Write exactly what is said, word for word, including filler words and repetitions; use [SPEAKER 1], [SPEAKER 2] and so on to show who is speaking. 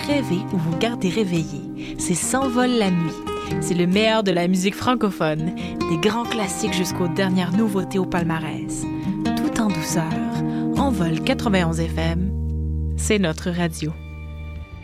[SPEAKER 1] rêver ou vous garder réveillé. C'est S'envole la nuit. C'est le meilleur de la musique francophone, des grands classiques jusqu'aux dernières nouveautés au palmarès. Tout en douceur, Envol quatre-vingt-onze F M, c'est notre radio.